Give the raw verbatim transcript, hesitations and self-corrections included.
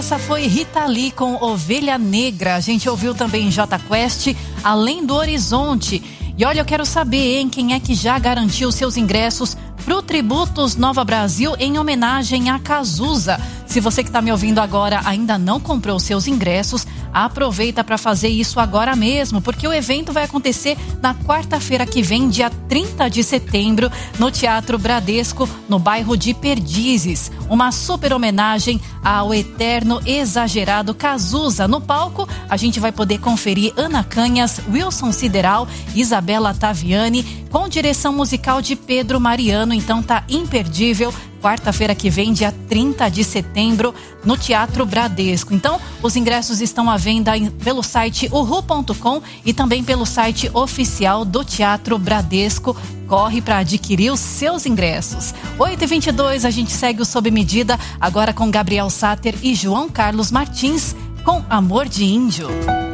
Essa foi Rita Lee com Ovelha Negra. A gente ouviu também Jota Quest, Além do Horizonte. E olha, eu quero saber, hein, quem é que já garantiu seus ingressos pro Tributos Nova Brasil em homenagem a Cazuza. Se você que está me ouvindo agora ainda não comprou seus ingressos, aproveita para fazer isso agora mesmo, porque o evento vai acontecer na quarta-feira que vem, dia trinta de setembro, no Teatro Bradesco, no bairro de Perdizes. Uma super homenagem ao eterno exagerado Cazuza. No palco, a gente vai poder conferir Ana Canhas, Wilson Sideral, Isabela Taviani, com direção musical de Pedro Mariano. Então tá imperdível. Quarta-feira que vem, dia trinta de setembro, no Teatro Bradesco. Então, os ingressos estão à venda pelo site uhu ponto com e também pelo site oficial do Teatro Bradesco. Corre para adquirir os seus ingressos. oito e vinte e dois, a gente segue o Sob Medida, agora com Gabriel Sáter e João Carlos Martins, com Amor de Índio.